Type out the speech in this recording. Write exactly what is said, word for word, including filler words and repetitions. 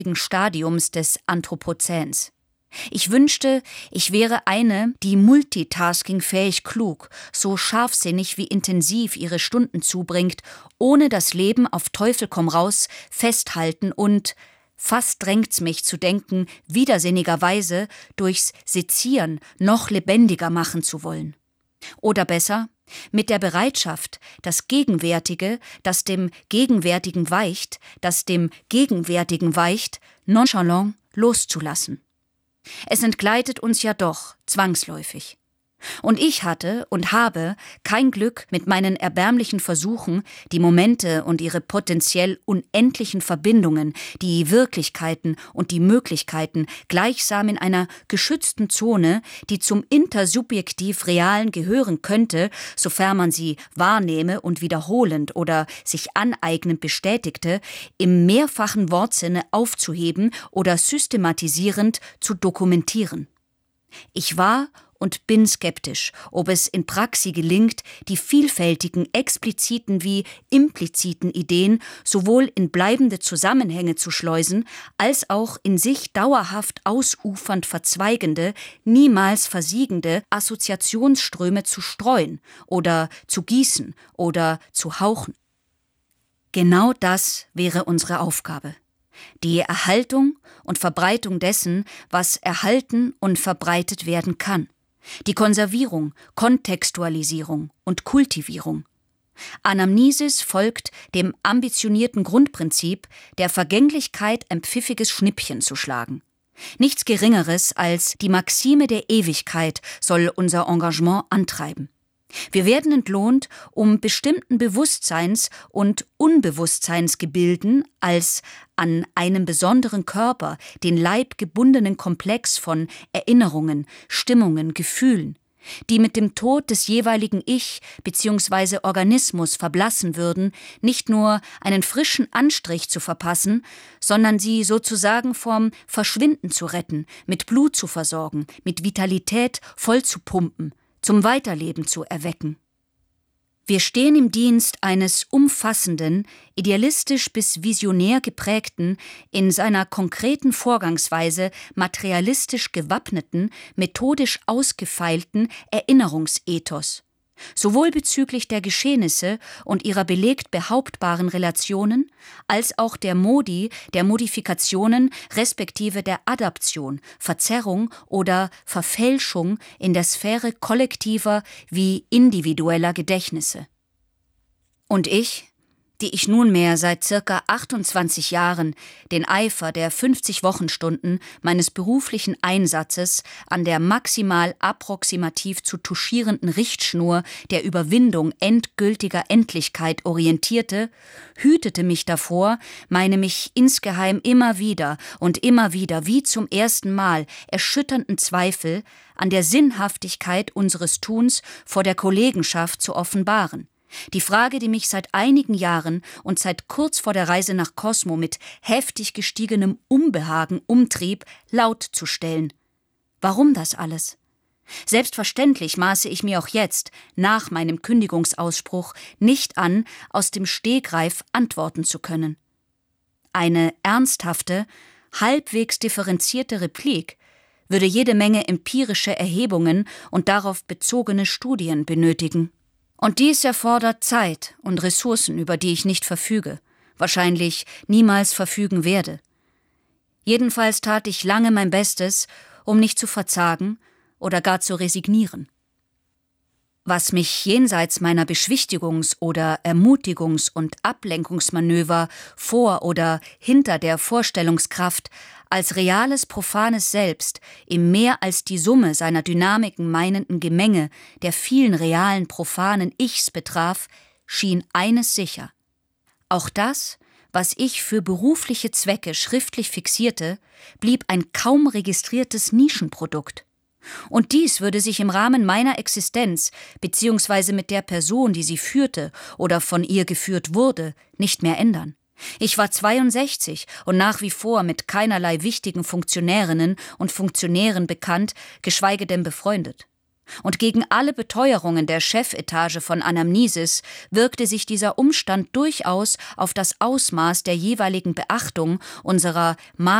Stadiums des Anthropozäns. Ich wünschte, ich wäre eine, die multitaskingfähig klug, so scharfsinnig wie intensiv ihre Stunden zubringt, ohne das Leben auf Teufel komm raus festhalten und, fast drängt's mich zu denken, widersinnigerweise durchs Sezieren noch lebendiger machen zu wollen. Oder besser, mit der Bereitschaft, das Gegenwärtige, das dem Gegenwärtigen weicht, das dem Gegenwärtigen weicht, nonchalant loszulassen. Es entgleitet uns ja doch zwangsläufig. Und ich hatte und habe kein Glück mit meinen erbärmlichen Versuchen, die Momente und ihre potenziell unendlichen Verbindungen, die Wirklichkeiten und die Möglichkeiten gleichsam in einer geschützten Zone, die zum intersubjektiv Realen gehören könnte, sofern man sie wahrnehme und wiederholend oder sich aneignend bestätigte, im mehrfachen Wortsinne aufzuheben oder systematisierend zu dokumentieren. Ich war und bin skeptisch, ob es in Praxis gelingt, die vielfältigen, expliziten wie impliziten Ideen sowohl in bleibende Zusammenhänge zu schleusen, als auch in sich dauerhaft ausufernd verzweigende, niemals versiegende Assoziationsströme zu streuen oder zu gießen oder zu hauchen. Genau das wäre unsere Aufgabe. Die Erhaltung und Verbreitung dessen, was erhalten und verbreitet werden kann. Die Konservierung, Kontextualisierung und Kultivierung. Anamnesis folgt dem ambitionierten Grundprinzip, der Vergänglichkeit ein pfiffiges Schnippchen zu schlagen. Nichts Geringeres als die Maxime der Ewigkeit soll unser Engagement antreiben. Wir werden entlohnt, um bestimmten Bewusstseins- und Unbewusstseinsgebilden als an einem besonderen Körper, den Leib gebundenen Komplex von Erinnerungen, Stimmungen, Gefühlen, die mit dem Tod des jeweiligen Ich bzw. Organismus verblassen würden, nicht nur einen frischen Anstrich zu verpassen, sondern sie sozusagen vom Verschwinden zu retten, mit Blut zu versorgen, mit Vitalität voll zu pumpen, zum Weiterleben zu erwecken. Wir stehen im Dienst eines umfassenden, idealistisch bis visionär geprägten, in seiner konkreten Vorgangsweise materialistisch gewappneten, methodisch ausgefeilten Erinnerungsethos, sowohl bezüglich der Geschehnisse und ihrer belegt behauptbaren Relationen, als auch der Modi, der Modifikationen respektive der Adaption, Verzerrung oder Verfälschung in der Sphäre kollektiver wie individueller Gedächtnisse. Und ich, die ich nunmehr seit circa achtundzwanzig Jahren den Eifer der fünfzig Wochenstunden meines beruflichen Einsatzes an der maximal approximativ zu touchierenden Richtschnur der Überwindung endgültiger Endlichkeit orientierte, hütete mich davor, meine mich insgeheim immer wieder und immer wieder wie zum ersten Mal erschütternden Zweifel an der Sinnhaftigkeit unseres Tuns vor der Kollegenschaft zu offenbaren. Die Frage, die mich seit einigen Jahren und seit kurz vor der Reise nach Cosmo mit heftig gestiegenem Unbehagen umtrieb, laut zu stellen. Warum das alles? Selbstverständlich maße ich mir auch jetzt, nach meinem Kündigungsausspruch, nicht an, aus dem Stegreif antworten zu können. Eine ernsthafte, halbwegs differenzierte Replik würde jede Menge empirische Erhebungen und darauf bezogene Studien benötigen. Und dies erfordert Zeit und Ressourcen, über die ich nicht verfüge, wahrscheinlich niemals verfügen werde. Jedenfalls tat ich lange mein Bestes, um nicht zu verzagen oder gar zu resignieren. Was mich jenseits meiner Beschwichtigungs- oder Ermutigungs- und Ablenkungsmanöver vor oder hinter der Vorstellungskraft als reales profanes Selbst im mehr als die Summe seiner Dynamiken meinenden Gemenge der vielen realen profanen Ichs betraf, schien eines sicher. Auch das, was ich für berufliche Zwecke schriftlich fixierte, blieb ein kaum registriertes Nischenprodukt. Und dies würde sich im Rahmen meiner Existenz, beziehungsweise mit der Person, die sie führte oder von ihr geführt wurde, nicht mehr ändern. Ich war zweiundsechzig und nach wie vor mit keinerlei wichtigen Funktionärinnen und Funktionären bekannt, geschweige denn befreundet. Und gegen alle Beteuerungen der Chefetage von Anamnesis wirkte sich dieser Umstand durchaus auf das Ausmaß der jeweiligen Beachtung unserer